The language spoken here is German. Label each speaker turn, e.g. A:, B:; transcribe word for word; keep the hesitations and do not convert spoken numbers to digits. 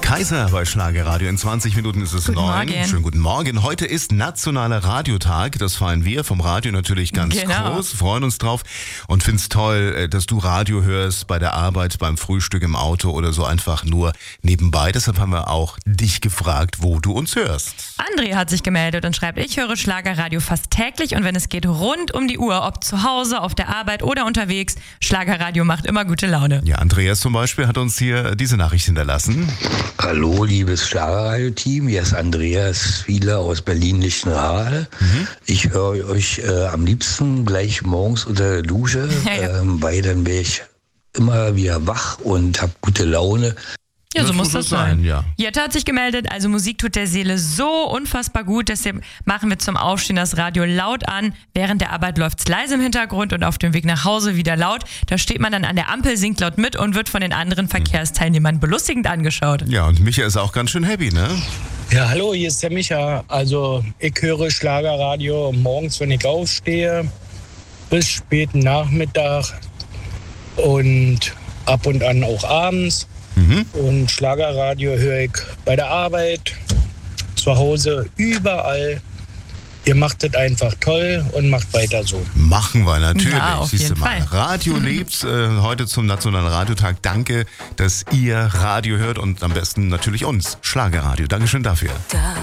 A: Kaiser bei Schlagerradio. In zwanzig Minuten ist es
B: Guten
A: neun.
B: Morgen.
A: Schönen guten Morgen. Heute ist Nationaler Radiotag. Das feiern wir vom Radio natürlich ganz
B: Genau.
A: groß. Freuen uns drauf und finden es toll, dass du Radio hörst bei der Arbeit, beim Frühstück, im Auto oder so einfach nur nebenbei. Deshalb haben wir auch dich gefragt, wo du uns hörst.
B: André hat sich gemeldet und schreibt, ich höre Schlagerradio fast täglich und wenn es geht, rund um die Uhr, ob zu Hause, auf der Arbeit oder unterwegs. Schlagerradio macht immer gute Laune.
A: Ja, Andreas zum Beispiel hat uns hier diese Nachricht hinterlassen.
C: Hallo, liebes Schlagerradio-Team, hier ist Andreas Wieler aus Berlin-Lichtenrade. Mhm. Ich höre euch äh, am liebsten gleich morgens unter der Dusche,
B: Ja, ja.
C: ähm, weil dann wäre ich immer wieder wach und habe gute Laune.
B: Ja, so
A: Das
B: muss
A: muss
B: das
A: es
B: sein.
A: sein, ja.
B: Jette hat sich gemeldet, also Musik tut der Seele so unfassbar gut, deshalb machen wir zum Aufstehen das Radio laut an. Während der Arbeit läuft's leise im Hintergrund und auf dem Weg nach Hause wieder laut. Da steht man dann an der Ampel, singt laut mit und wird von den anderen Verkehrsteilnehmern belustigend angeschaut.
A: Ja, und Micha ist auch ganz schön happy, ne?
D: Ja, hallo, hier ist der Micha. Also ich höre Schlagerradio morgens, wenn ich aufstehe, bis späten Nachmittag und ab und an auch abends.
A: Mhm.
D: Und Schlagerradio höre ich bei der Arbeit, zu Hause, überall. Ihr macht das einfach toll und macht weiter so.
A: Machen wir natürlich.
B: Ja, auf
A: Siehst du
B: jeden
A: mal.
B: Fall.
A: Radio lebt äh, heute zum Nationalen Radiotag. Danke, dass ihr Radio hört und am besten natürlich uns, Schlagerradio. Dankeschön dafür.